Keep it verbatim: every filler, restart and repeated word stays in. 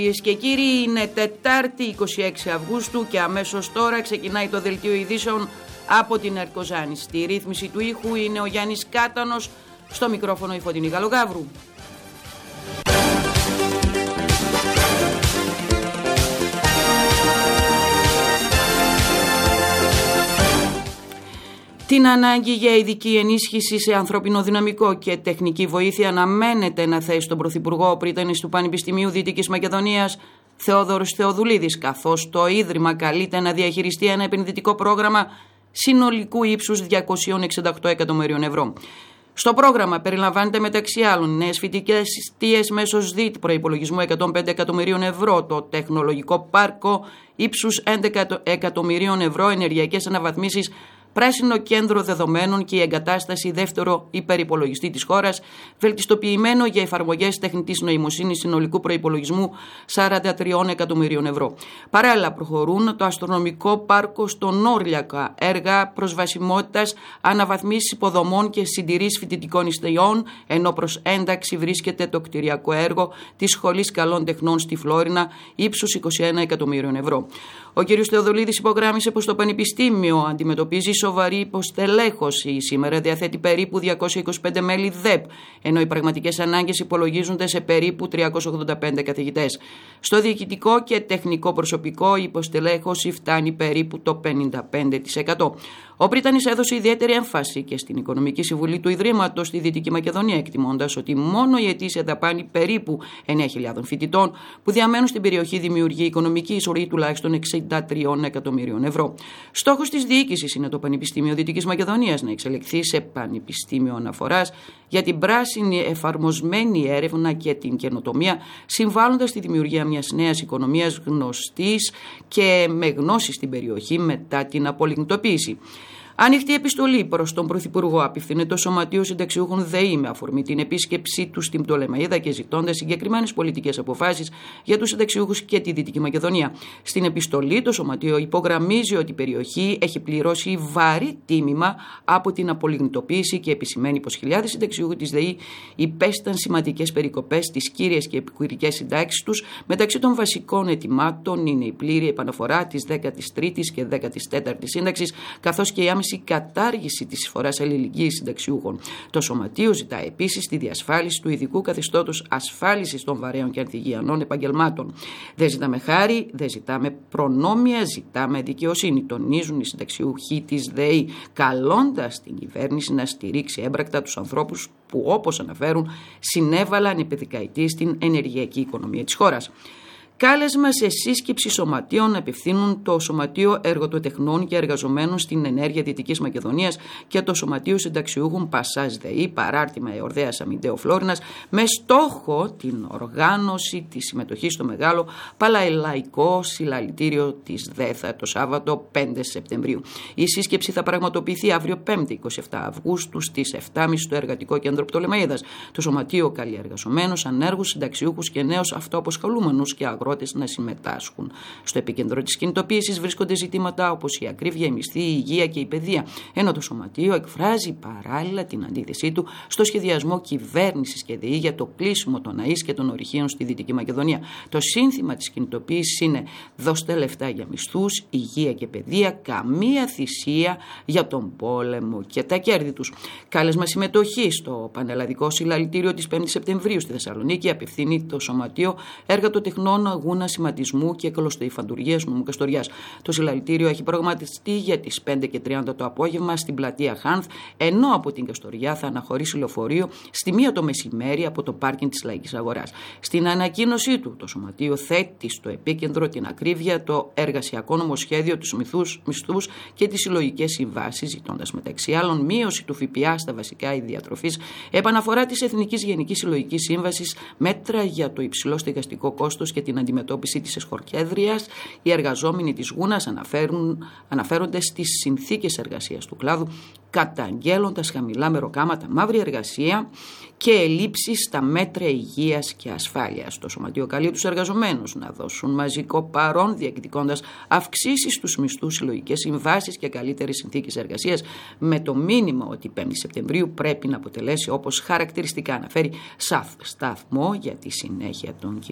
Κυρίες και κύριοι, είναι Τετάρτη εικοστή έκτη Αυγούστου και αμέσως τώρα ξεκινάει το δελτίο ειδήσεων από την Ερκοζάνη. Στη ρύθμιση του ήχου είναι ο Γιάννης Κάτανος, στο μικρόφωνο η Φωτεινή Γαλογαύρου. Την ανάγκη για ειδική ενίσχυση σε ανθρώπινο δυναμικό και τεχνική βοήθεια αναμένεται να θέσει τον Πρωθυπουργό ο πρίτανης του Πανεπιστημίου Δυτικής Μακεδονίας Θεόδωρος Θεοδουλίδης, καθώς το Ίδρυμα καλείται να διαχειριστεί ένα επενδυτικό πρόγραμμα συνολικού ύψους διακόσια εξήντα οκτώ εκατομμυρίων ευρώ. Στο πρόγραμμα περιλαμβάνεται μεταξύ άλλων νέες φοιτικές εστίες μέσω ΣΔΙΤ προϋπολογισμού εκατόν πέντε εκατομμυρίων ευρώ, το τεχνολογικό πάρκο ύψους έντεκα εκατομμυρίων ευρώ, ενεργειακές αναβαθμίσεις, πράσινο κέντρο δεδομένων και η εγκατάσταση δεύτερο υπερυπολογιστή της χώρας, βελτιστοποιημένο για εφαρμογές τεχνητής νοημοσύνης συνολικού προϋπολογισμού σαράντα τρία εκατομμυρίων ευρώ. Παράλληλα προχωρούν το αστρονομικό πάρκο στο Νόρλιακα, έργα προσβασιμότητας, αναβαθμίσεις υποδομών και συντηρήσεις φοιτητικών ιστιών, ενώ προς ένταξη βρίσκεται το κτηριακό έργο της Σχολής Καλών Τεχνών στη Φλόρινα ύψους είκοσι ένα εκατομμύριων ευρώ. Ο κ. Θεοδουλίδης υπογράμμισε πως το Πανεπιστήμιο αντιμετωπίζει σοβαρή υποστελέχωση. Σήμερα διαθέτει περίπου διακόσια είκοσι πέντε μέλη ΔΕΠ, ενώ οι πραγματικές ανάγκες υπολογίζονται σε περίπου τριακόσιους ογδόντα πέντε καθηγητές. Στο διοικητικό και τεχνικό προσωπικό η υποστελέχωση φτάνει περίπου το πενήντα πέντε τοις εκατό. Ο πρίτανης έδωσε ιδιαίτερη έμφαση και στην Οικονομική Συμβουλή του Ιδρύματος στη Δυτική Μακεδονία, εκτιμώντας ότι μόνο η ετήσια δαπάνη περίπου εννέα χιλιάδων φοιτητών που διαμένουν στην περιοχή δημιουργεί οικονομική εισρωή τουλάχιστον εξήντα τρία εκατομμυρίων ευρώ. Στόχος της διοίκησης είναι το Πανεπιστήμιο Δυτικής Μακεδονίας να εξελιχθεί σε πανεπιστήμιο αναφοράς για την πράσινη εφαρμοσμένη έρευνα και την καινοτομία, συμβάλλοντας στη δημιουργία μιας νέας οικονομίας γνωστής και με γνώση στην περιοχή μετά την απολιγνητοποίηση. Ανοιχτή επιστολή προς τον Πρωθυπουργό απευθύνεται το Σωματείο Συνταξιούχων ΔΕΗ με αφορμή την επίσκεψή του στην Πτολεμαΐδα και ζητώντας συγκεκριμένες πολιτικές αποφάσεις για τους συνταξιούχους και τη Δυτική Μακεδονία. Στην επιστολή το Σωματείο υπογραμμίζει ότι η περιοχή έχει πληρώσει βαρύ τίμημα από την απολιγνητοποίηση και επισημαίνει πως χιλιάδες συνταξιούχοι της ΔΕΗ υπέσταν σημαντικές περικοπές στις κύριες και επικουρικές συντάξεις τους. Μεταξύ των βασικών αιτημάτων είναι η πλήρη επαναφορά της δέκατης τρίτης και δέκατης τέταρτης σύνταξης, καθώς και η άμεση η κατάργηση της εισφοράς αλληλεγγύης συνταξιούχων. Το Σωματείο ζητά επίσης τη διασφάλιση του ειδικού καθεστώτος ασφάλισης των βαρέων και ανθυγιανών επαγγελμάτων. Δεν ζητάμε χάρη, δεν ζητάμε προνόμια, ζητάμε δικαιοσύνη, τονίζουν οι συνταξιούχοι της ΔΕΗ, καλώντας την κυβέρνηση να στηρίξει έμπρακτα τους ανθρώπους που, όπως αναφέρουν, συνέβαλαν επί δεκαετίες στην ενεργειακή οικονομία της χώρας. Κάλεσμα σε σύσκεψη σωματείων απευθύνουν το Σωματείο Εργοτοτεχνών και Εργαζομένων στην Ενέργεια Δυτικής Μακεδονίας και το Σωματείο Συνταξιούχων Πασάς ΔΕΗ, παράρτημα Εορδέας Αμυντέο Φλόρινας, με στόχο την οργάνωση της συμμετοχής στο μεγάλο παλαελαϊκό συλλαλητήριο της ΔΕΘΑ το Σάββατο πέντε Σεπτεμβρίου. Η σύσκεψη θα πραγματοποιηθεί αύριο Πέμπτη εικοστή εβδόμη Αυγούστου στις επτά και τριάντα στο Εργατικό Κέντρο Πτολεμαΐδας. Το Σωματείο καλεί εργαζομένους, ανέργους, συνταξιούχους και νέους αυτοαποσχολούμενους και αγρότες να συμμετάσχουν. Στο επίκεντρο της κινητοποίησης βρίσκονται ζητήματα όπως η ακρίβεια, η μισθή, η υγεία και η παιδεία, ενώ το Σωματείο εκφράζει παράλληλα την αντίθεσή του στο σχεδιασμό κυβέρνησης και ΔΕΗ για το κλείσιμο των ΑΕΣ και των ορυχείων στη Δυτική Μακεδονία. Το σύνθημα της κινητοποίησης είναι «Δώστε λεφτά για μισθούς, υγεία και παιδεία, καμία θυσία για τον πόλεμο και τα κέρδη τους». Κάλεσμα συμμετοχή στο Πανελλαδικό Συλλαλητήριο της πέμπτης Σεπτεμβρίου στη Θεσσαλονίκη απευθύνει το Σωματείο Εργατοτεχνών Γούνα Σηματισμού και Κλωστοϊφαντουργίας Νομού Καστοριάς. Το συλλαλητήριο έχει προγραμματιστεί για τις πέντε και τριάντα το απόγευμα στην πλατεία Χάνθ, ενώ από την Καστοριά θα αναχωρήσει λεωφορείο στη μία το μεσημέρι από το πάρκινγκ της Λαϊκής Αγοράς. Στην ανακοίνωσή του, το Σωματείο θέτει στο επίκεντρο την ακρίβεια, το εργασιακό νομοσχέδιο, τους μισθούς και τις συλλογικές συμβάσεις, ζητώντας μεταξύ άλλων μείωση του ΦΠΑ στα βασικά είδη διατροφής, επαναφορά της Εθνικής Γενικής Συλλογικής Σύμβασης, μέτρα για το υψηλό στεγαστικό κόστος και την αντιμετώπιση της εσχορκέδριας. Οι εργαζόμενοι της Γούνας αναφέρουν, αναφέρονται στις συνθήκες εργασίας του κλάδου, καταγγέλλοντας χαμηλά μεροκάματα, μαύρη εργασία και ελλείψεις στα μέτρα υγείας και ασφάλειας. Το Σωματείο καλεί τους εργαζομένους να δώσουν μαζικό παρόν, διεκδικώντας αυξήσεις στους μισθούς, συλλογικές συμβάσεις και καλύτερες συνθήκες εργασίας, με το μήνυμα ότι πέμπτη Σεπτεμβρίου πρέπει να αποτελέσει, όπως χαρακτηριστικά αναφέρει, σταθμό για τη συνέχεια των